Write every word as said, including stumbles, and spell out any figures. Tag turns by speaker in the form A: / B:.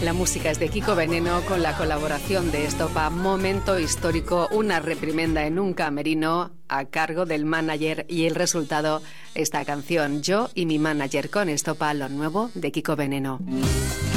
A: La música es de Kiko Veneno con la colaboración de Estopa. Momento histórico, una reprimenda en un camerino a cargo del manager y el resultado, esta canción Yo y mi manager con Estopa, lo nuevo de Kiko Veneno.